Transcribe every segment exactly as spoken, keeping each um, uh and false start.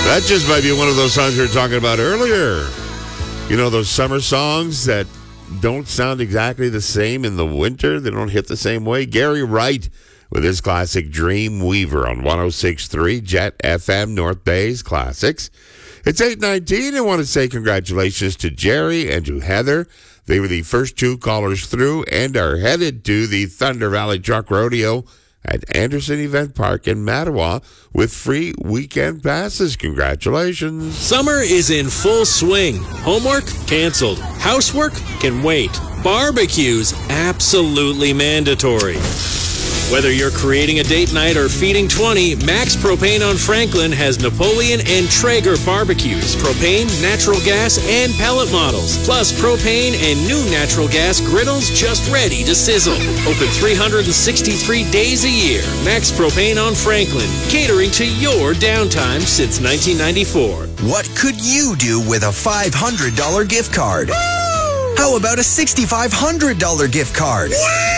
That just might be one of those songs we were talking about earlier. You know, those summer songs that don't sound exactly the same in the winter. They don't hit the same way. Gary Wright with his classic Dream Weaver on one oh six point three Jet F M, North Bay's Classics. It's eight nineteen. I want to say congratulations to Jerry and to Heather. They were the first two callers through and are headed to the Thunder Valley Truck Rodeo at Anderson Event Park in Mattawa with free weekend passes. Congratulations. Summer is in full swing. Homework? Canceled. Housework? Can wait. Barbecues? Absolutely mandatory. Whether you're creating a date night or feeding twenty, Max Propane on Franklin has Napoleon and Traeger barbecues, propane, natural gas, and pellet models, plus propane and new natural gas griddles just ready to sizzle. Open three hundred sixty-three days a year. Max Propane on Franklin, catering to your downtime since nineteen ninety-four. What could you do with a five hundred dollars gift card? Woo! How about a six thousand five hundred dollars gift card? Woo!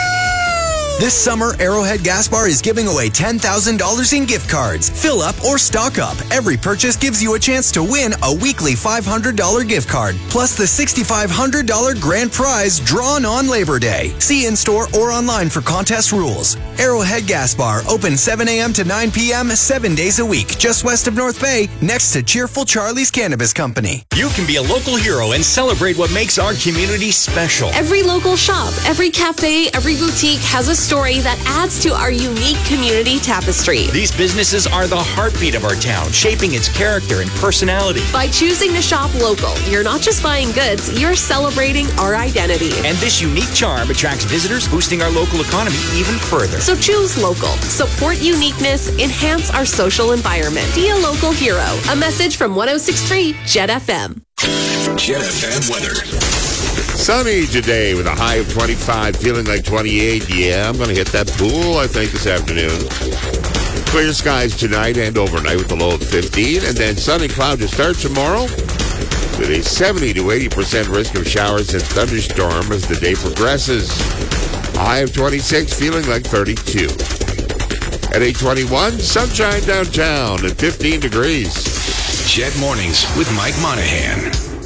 This summer, Arrowhead Gas Bar is giving away ten thousand dollars in gift cards. Fill up or stock up. Every purchase gives you a chance to win a weekly five hundred dollars gift card, plus the six thousand five hundred dollars grand prize drawn on Labor Day. See in-store or online for contest rules. Arrowhead Gas Bar, open seven a.m. to nine p.m., seven days a week, just west of North Bay, next to Cheerful Charlie's Cannabis Company. You can be a local hero and celebrate what makes our community special. Every local shop, every cafe, every boutique has a story that adds to our unique community tapestry. These businesses are the heartbeat of our town, shaping its character and personality. By choosing to shop local, you're not just buying goods, you're celebrating our identity. And this unique charm attracts visitors, boosting our local economy even further. So choose local, support uniqueness, enhance our social environment. Be a local hero. A message from one oh six point three Jet F M. Jet F M weather. Sunny today with a high of twenty-five, feeling like twenty-eight. Yeah, I'm going to hit that pool, I think, this afternoon. Clear skies tonight and overnight with a low of fifteen. And then sunny cloud to start tomorrow with a seventy to eighty percent risk of showers and thunderstorm as the day progresses. A high of twenty-six, feeling like thirty-two. At eight twenty-one, sunshine downtown at fifteen degrees. Jet Mornings with Mike Monahan.